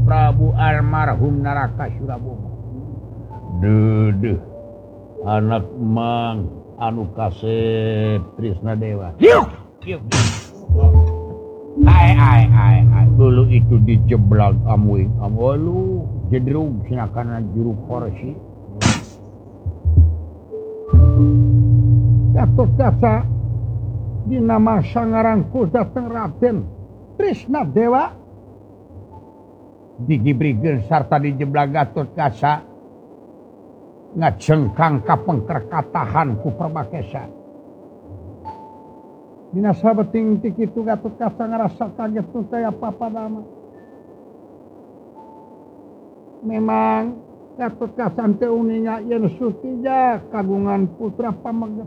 Prabu almarhum Naraka Suraboma. Duh, anak mang anu kasep Trisna Dewa. Yuk. Hai. Dulu itu dijeblak amuing amolu jedrug sinakana juru korsi. Gatot Kaca dinama sangaranku datang Raden Trisna Dewa digibrikeun sarta dijeblak Gatot Kaca ngajengkang ka pengkerkatahan ku Perbakesa. Dina sabeting ti kitu Gatot Kaca ngarasa kaget tuh kaya apa nama. Memang Gatot Kaca teu uninga yen Sutija kagungan putra pameget.